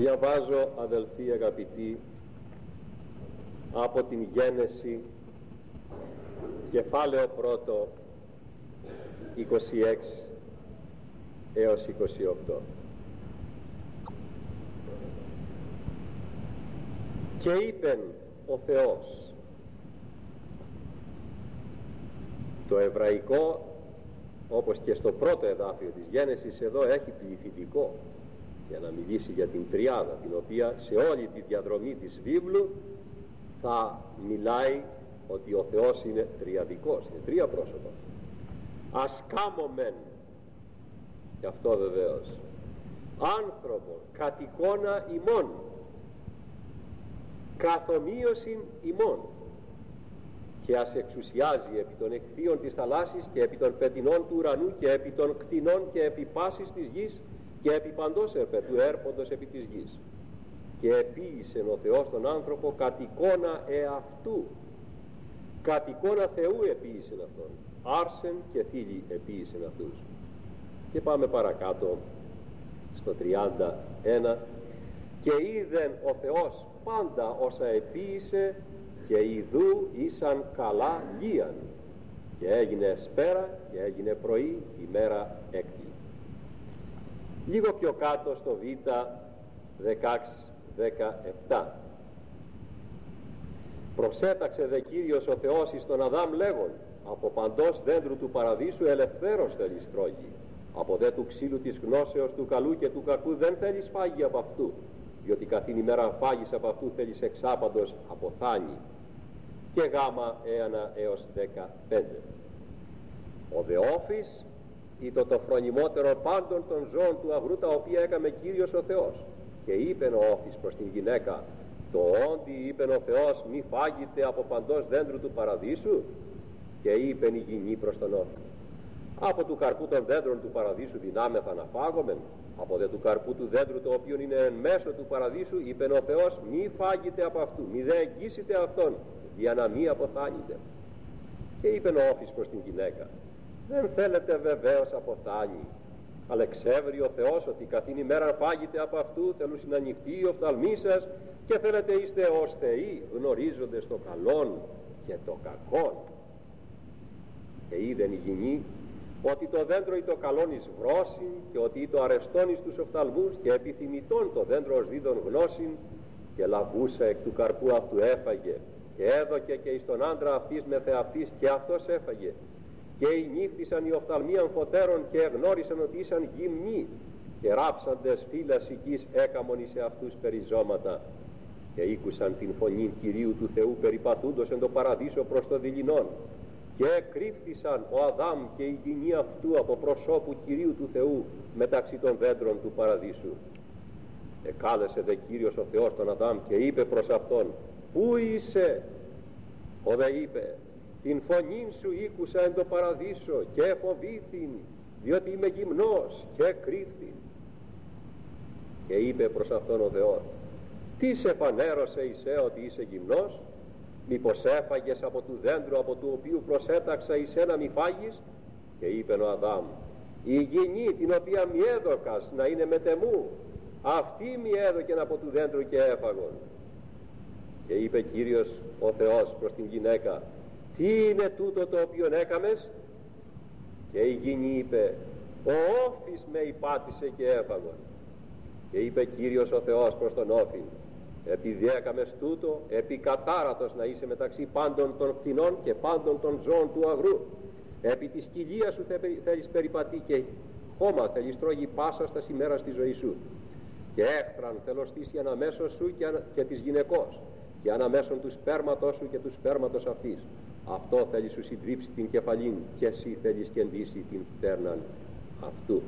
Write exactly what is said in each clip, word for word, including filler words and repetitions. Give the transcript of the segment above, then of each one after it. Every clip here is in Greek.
Διαβάζω, αδελφοί αγαπητοί, από την Γένεση, κεφάλαιο πρώτο, είκοσι έξι έως είκοσι οκτώ. Και είπεν ο Θεός. Το εβραϊκό, όπως και στο πρώτο εδάφιο της Γένεσης, εδώ έχει πληθυντικό για να μιλήσει για την τριάδα, την οποία σε όλη τη διαδρομή της βίβλου θα μιλάει ότι ο Θεός είναι τριαδικός, είναι τρία πρόσωπα. Ας κάμωμεν, και αυτό βεβαίως, άνθρωπο κατ' εικόνα ημών, καθομοίωσιν ημών, και ας εξουσιάζει επί των εκθείων της θαλάσσης και επί των πετεινών του ουρανού και επί των κτηνών και επί πάσης της γης και επί παντός ερπετού έρποντος επί της γης. Και επίησεν ο Θεός τον άνθρωπο κατ' εικόνα εαυτού, κατ' εικόνα Θεού επίησεν αυτόν, άρσεν και θήλοι επίησεν αυτούς. Και πάμε παρακάτω στο τριάντα ένα. Και είδεν ο Θεός πάντα όσα επίησε, και ιδού ήσαν καλά λίαν, και έγινε σπέρα και έγινε πρωί ημέρα έκτη. Λίγο πιο κάτω στο Β δεκαέξι δεκαεπτά. Προσέταξε δε Κύριος ο Θεός εις τον Αδάμ λέγον, από παντός δέντρου του παραδείσου ελευθέρως θέλεις τρώγει, από δε του ξύλου της γνώσεως του καλού και του κακού δεν θέλεις φάγει από αυτού, διότι καθήν ημέρα φάγεις από αυτού θέλεις εξάπαντος αποθάνει. Και γάμα ένα έως δεκαπέντε. Ο δεόφης ή το το φρονιμότερο πάντων των ζώων του αγρού, τα οποία έκαμε Κύριος ο Θεός. Και είπεν ο όφης προς την γυναίκα, το όντι είπεν ο Θεός μη φάγετε από παντός δέντρου του παραδείσου. Και είπεν η γυνή προς τον όφη, από του καρπού των δέντρων του παραδείσου δυνάμεθα να φάγομεν, από δε του καρπού του δέντρου το οποίο είναι εν μέσω του παραδείσου είπεν ο Θεός μη φάγετε από αυτού, μη δε εγγύσετε αυτόν, για να μη αποθάνετε. Και είπεν ο όφης προς την γυναίκα, δεν θέλετε βεβαίως αποθάνει, αλλά εξεύρει ο Θεός ότι καθήν ημέρα φάγετε από αυτού, θέλουν να ανοιχτεί η οφθαλμή σας, και θέλετε είστε ως θεοί, γνωρίζοντες το καλόν και το κακόν. Και είδεν η γυνή ότι το δέντρο ή το καλόν εις βρώσει, και ότι το αρεστόν εις τους οφθαλμούς, και επιθυμητόν το δέντρο ως δίδων γνώσιν, και λαβούσα εκ του καρπού αυτού έφαγε, και έδωκε και εις τον άντρα αυτής με θεαυτής, και αυτός έφαγε. Και ενύφθησαν οι οφθαλμοί αμφωτέρων, και εγνώρισαν ότι ήσαν γυμνοί, και ράψαντες φύλας οικής έκαμον εις αυτούς περιζώματα. Και ήκουσαν την φωνή Κυρίου του Θεού περιπατούντος εν το παραδείσο προς το δειλινόν. Και εκρύφθησαν ο Αδάμ και η γυνή αυτού από προσώπου Κυρίου του Θεού μεταξύ των δέντρων του παραδείσου. Εκάλεσε δε Κύριος ο Θεός τον Αδάμ και είπε προς αυτόν, πού είσαι? Ο δε είπε, την φωνήν σου ήκουσα εν το παραδείσο και εφοβήθην, διότι είμαι γυμνός, και εκρύφθην. Και είπε προς αυτόν ο Θεός, τι σε φανέρωσε εισέ ότι είσαι γυμνός? Μήπως έφαγες από του δέντρου από του οποίου προσέταξα εισέ να μη φάγεις? Και είπε ο Αδάμ, η γυνή την οποία μη έδωκας να είναι μετεμού, αυτή μη έδωκεν από του δέντρου και έφαγον. Και είπε Κύριος ο Θεός προς την γυναίκα, τι είναι τούτο το οποίο έκαμες? Και η γυνή είπε, ο όφης με υπάτησε και έφαγον. Και είπε Κύριος ο Θεός προς τον όφην, επειδή έκαμες τούτο, επί κατάρατος να είσαι μεταξύ πάντων των κτηνών και πάντων των ζώων του αγρού. Επί της κοιλίας σου θέλεις περιπατεί, και χώμα θέλεις τρώγει πάσα στα ημέρας της ζωής σου. Και έχθραν θέλω στήσει αναμέσως σου και, ανα, και της γυναικός, και αναμέσων του σπέρματος σου και του σπέρματος αυτής. Αυτό θέλει σου συντρίψει την κεφαλήν, και εσύ θέλεις κεντήσει την πτέρναν αυτού.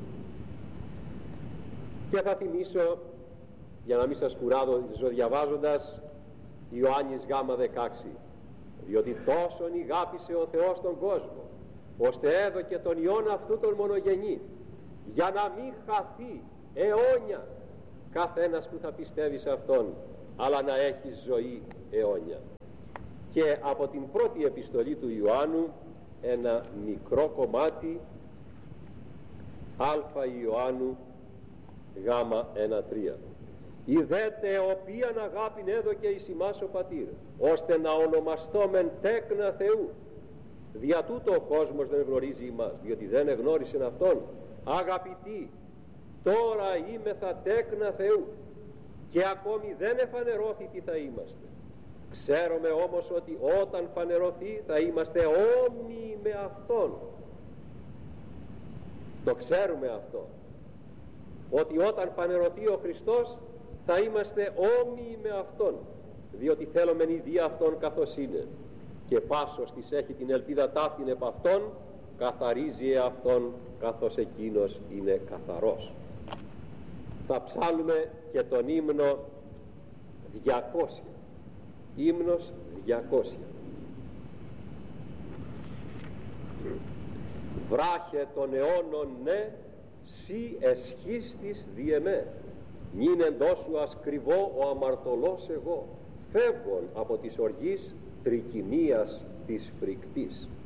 Και θα θυμίσω, για να μην σας κουράδω διαβάζοντας, Ιωάννης Γ δεκαέξι, διότι τόσον ηγάπησε ο Θεός τον κόσμο, ώστε έδωκε τον Υιόν αυτού τον μονογενή, για να μην χαθεί αιώνια καθένας που θα πιστεύει σε Αυτόν, αλλά να έχει ζωή αιώνια. Και από την πρώτη επιστολή του Ιωάννου ένα μικρό κομμάτι, Α Ιωάννου Γ ένα τρία. ιδέτε οποίαν αγάπην έδωκε εις ημάς ο Πατήρ, ώστε να ονομαστόμεν τέκνα Θεού. Δια τούτο ο κόσμος δεν γνωρίζει ημάς, διότι δεν εγνώρισεν Αυτόν. Αγαπητοί, τώρα είμεθα τέκνα Θεού και ακόμη δεν εφανερώθη τι θα είμαστε. Ξέρουμε όμως ότι όταν φανερωθεί θα είμαστε όμοιοι με Αυτόν. Το ξέρουμε αυτό, ότι όταν φανερωθεί ο Χριστός θα είμαστε όμοιοι με Αυτόν, διότι θέλομεν ιδί Αυτόν καθώς είναι, και πάσος της έχει την ελπίδα ταύτην επ' Αυτόν, καθαρίζει εαυτόν καθώς εκείνος είναι καθαρός. Θα ψάλουμε και τον ύμνο διακόσια. Ύμνος διακόσια. Βράχε των αιώνων ναι, σύ εσχίστης διεμέ, νυν εντός σου ασκριβώ ο αμαρτωλός εγώ, φεύγων από της οργής τρικυμίας της φρικτής.